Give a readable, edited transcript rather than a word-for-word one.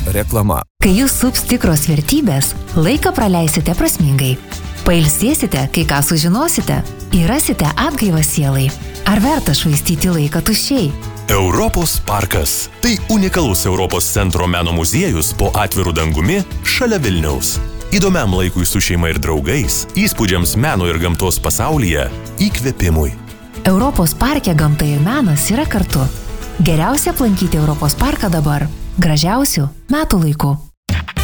Reklama. Kai jūs sups tikros vertybės, laiką praleisite prasmingai. Pailsėsite, kai ką sužinosite, ir rasite atgaivą sielai. Ar verta švaistyti laiką tuščiai? Europos parkas. Tai unikalus Europos centro meno muziejus po atviru dangumi šalia Vilniaus. Įdomiam laikui su šeima ir draugais, įspūdžiams meno ir gamtos pasaulyje, įkvėpimui. Europos parke gamta ir menas yra kartu. Geriausia aplankyti Europos parką dabar, gražiausių metų laiku.